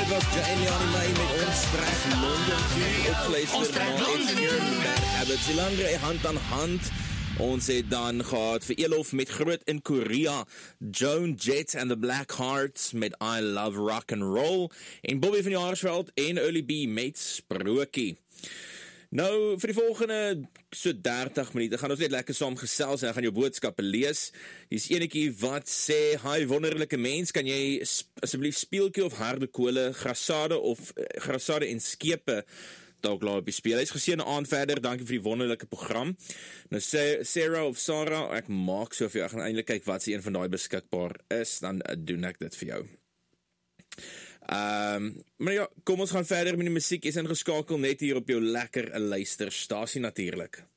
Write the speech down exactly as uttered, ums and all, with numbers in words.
dit was Jamie Anime met ons trek Londen toe opgeluister na Ed Bad Habits. Die langer hand aan hand. Ons het dan gehad vir Elof met Groot in Korea, Joan Jett and the Black Hearts met I Love Rock and Roll en Bobby van Jaarsveld en Early B met Sprokie. Nou, vir die volgende so dertig minute gaan ons net lekker saam gesels en gaan jou boodskappe lees. Hier is enetjie wat sê, hi wonderlike mens, kan jy asseblief speeltjie of harde kole, grassade of uh, grassade en skepe dalk laat op die speel. Hy is geseënde aand verder, dankie vir die wonderlike program. Nou sê Sarah of Sarah, ek maak so vir jou, ek gaan eintlik kyk wat se een van daai beskikbaar is, dan uh, doen ek dit vir jou. Um, maar ja, kom ons gaan verder met die musiek, is ingeskakel net hier op jou lekker luisterstasie natuurlik.